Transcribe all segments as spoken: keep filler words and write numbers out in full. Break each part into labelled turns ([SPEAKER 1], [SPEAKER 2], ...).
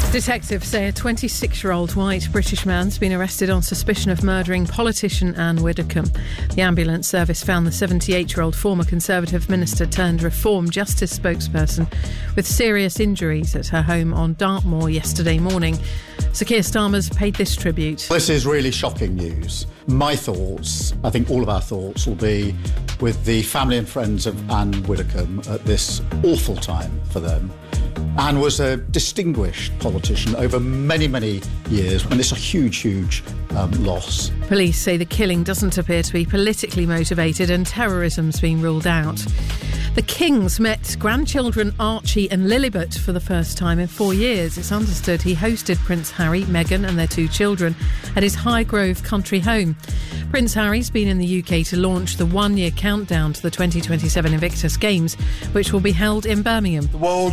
[SPEAKER 1] Detectives say a twenty-six-year-old white British man's been arrested on suspicion of murdering politician Anne Widdecombe. The ambulance service found the seventy-eight-year-old former Conservative minister turned Reform Justice spokesperson with serious injuries at her home on Dartmoor yesterday morning. Sir Keir Starmer's paid this tribute.
[SPEAKER 2] This is really shocking news. My thoughts, I think all of our thoughts, will be with the family and friends of Anne Widdecombe at this awful time for them. Anne was a distinguished politician over many, many years, and it's a huge, huge um, loss.
[SPEAKER 1] Police say the killing doesn't appear to be politically motivated and terrorism's been ruled out. The Kings met grandchildren Archie and Lilibet for the first time in four years. It's understood he hosted Prince Harry, Meghan and their two children at his Highgrove country home. Prince Harry's been in the U K to launch the one-year countdown to the twenty twenty-seven Invictus Games, which will be held in Birmingham.
[SPEAKER 3] The world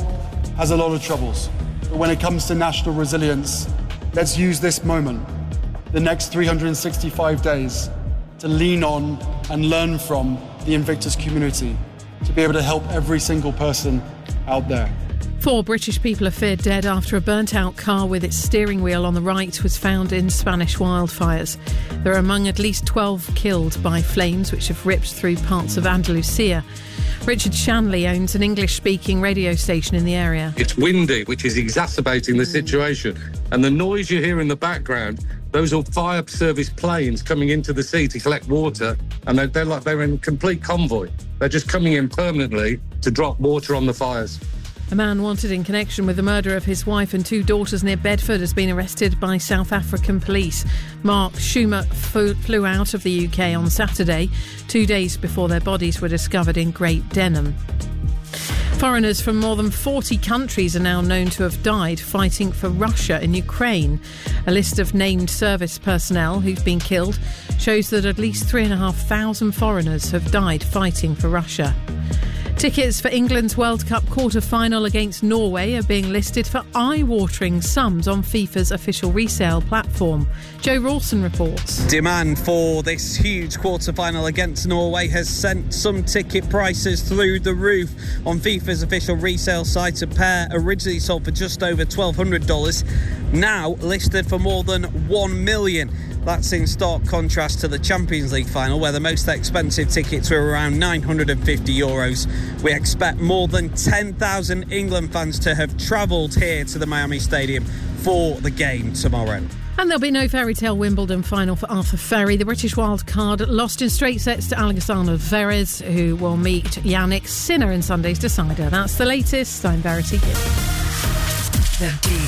[SPEAKER 3] has a lot of troubles, but when it comes to national resilience, let's use this moment, the next three hundred sixty-five days, to lean on and learn from the Invictus community, to be able to help every single person out there.
[SPEAKER 1] Four British people are feared dead after a burnt-out car with its steering wheel on the right was found in Spanish wildfires. They're among at least twelve killed by flames which have ripped through parts of Andalusia. Richard Shanley owns an English-speaking radio station in the area.
[SPEAKER 4] It's windy, which is exacerbating the situation. And the noise you hear in the background, those are fire service planes coming into the sea to collect water, and they're, they're like they're in complete convoy. They're just coming in permanently to drop water on the fires.
[SPEAKER 1] A man wanted in connection with the murder of his wife and two daughters near Bedford has been arrested by South African police. Mark Schumer flew out of the U K on Saturday, two days before their bodies were discovered in Great Denham. Foreigners from more than forty countries are now known to have died fighting for Russia in Ukraine. A list of named service personnel who've been killed shows that at least three and a half thousand foreigners have died fighting for Russia. Tickets for England's World Cup quarter-final against Norway are being listed for eye-watering sums on FIFA's official resale platform. Joe Rawson reports.
[SPEAKER 5] Demand for this huge quarter-final against Norway has sent some ticket prices through the roof. On FIFA's official resale site, a pair originally sold for just over twelve hundred dollars, now listed for more than one million dollars. That's in stark contrast to the Champions League final, where the most expensive tickets were around nine hundred fifty euros. We expect more than ten thousand England fans to have travelled here to the Miami Stadium for the game tomorrow.
[SPEAKER 1] And there'll be no fairy tale Wimbledon final for Arthur Ferry. The British wildcard lost in straight sets to Alexander Zverev, who will meet Yannick Sinner in Sunday's decider. That's the latest. I'm Verity Gibb.